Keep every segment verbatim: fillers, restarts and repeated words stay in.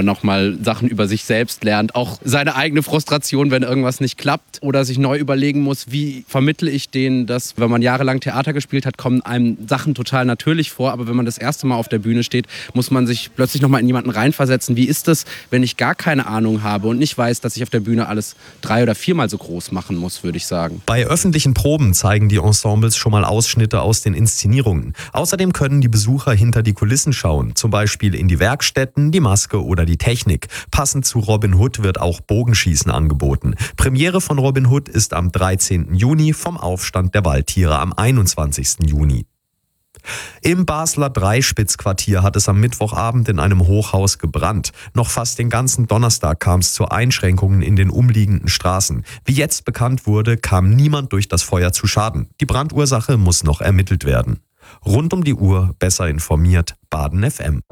man nochmal Sachen über sich selbst lernt. Auch seine eigene Frustration, wenn irgendwas nicht klappt oder sich neu überlegen muss, wie vermittle ich denen das, wenn man jahrelang Theater gespielt hat, kommen einem Sachen total natürlich vor, aber wenn man das erste Mal auf der Bühne steht, muss man sich plötzlich nochmal in jemanden reinversetzen. Wie ist das, wenn ich gar keine Ahnung habe und nicht weiß, dass ich auf der Bühne alles drei- oder viermal so groß machen muss, würde ich sagen. Bei öffentlichen Proben zeigen die Ensembles schon mal Ausschnitte aus den Inszenierungen. Außerdem können die Besucher hinter die Kulissen schauen, zum Beispiel in die Werkstätten, die Maske oder die Technik. Passend zu Robin Hood wird auch Bogenschießen angeboten. Premiere von Robin Hood ist am dreizehnten Juni, vom Aufstand der Waldtiere am einundzwanzigsten Juni. Im Basler Dreispitzquartier hat es am Mittwochabend in einem Hochhaus gebrannt. Noch fast den ganzen Donnerstag kam es zu Einschränkungen in den umliegenden Straßen. Wie jetzt bekannt wurde, kam niemand durch das Feuer zu Schaden. Die Brandursache muss noch ermittelt werden. Rund um die Uhr besser informiert, Baden F M.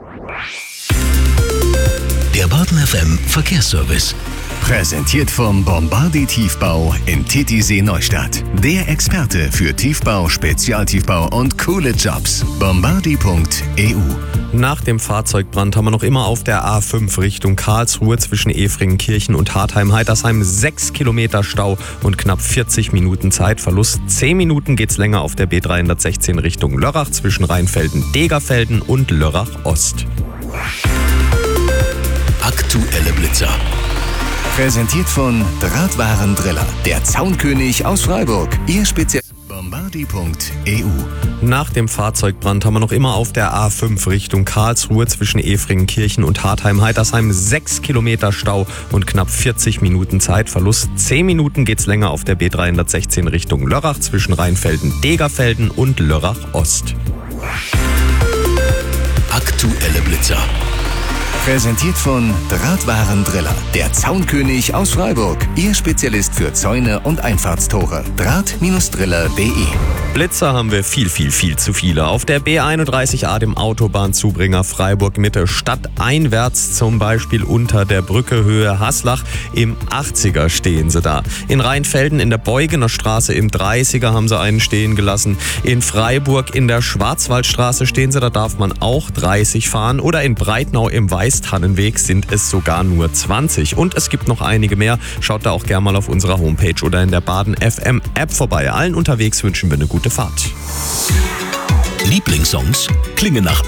Der Baden F M Verkehrsservice. Präsentiert vom Bombardi Tiefbau in Titisee Neustadt. Der Experte für Tiefbau, Spezialtiefbau und coole Jobs. bombardi punkt e u. Nach dem Fahrzeugbrand haben wir noch immer auf der A fünf Richtung Karlsruhe zwischen Efringenkirchen und Hartheim-Heitersheim sechs Kilometer Stau und knapp vierzig Minuten Zeitverlust. zehn Minuten geht's länger auf der B dreihundertsechzehn Richtung Lörrach zwischen Rheinfelden-Degerfelden und Lörrach-Ost. Aktuelle Blitzer. Präsentiert von Drahtwarendriller, der Zaunkönig aus Freiburg. Ihr Spezial. bombardi punkt e u. Nach dem Fahrzeugbrand haben wir noch immer auf der A fünf Richtung Karlsruhe zwischen Efringenkirchen und Hartheim-Heitersheim sechs Kilometer Stau und knapp vierzig Minuten Zeitverlust. zehn Minuten geht's länger auf der B dreihundertsechzehn Richtung Lörrach zwischen Rheinfelden-Degerfelden und Lörrach-Ost. Aktuelle Blitzer. Präsentiert von Drahtwarendriller, der Zaunkönig aus Freiburg. Ihr Spezialist für Zäune und Einfahrtstore. Draht Driller punkt de. Blitzer haben wir viel, viel, viel zu viele. Auf der B einunddreißig A, dem Autobahnzubringer Freiburg-Mitte, stadteinwärts zum Beispiel unter der Brücke Höhe Haslach. Im achtziger stehen sie da. In Rheinfelden in der Beugener Straße im dreißiger haben sie einen stehen gelassen. In Freiburg in der Schwarzwaldstraße stehen sie, da darf man auch dreißig fahren. Oder in Breitnau im Weißtannenweg sind es sogar nur zwanzig. Und es gibt noch einige mehr. Schaut da auch gerne mal auf unserer Homepage oder in der Baden F M App vorbei. Allen unterwegs wünschen wir eine gute Fahrt. Lieblingssongs klingen nach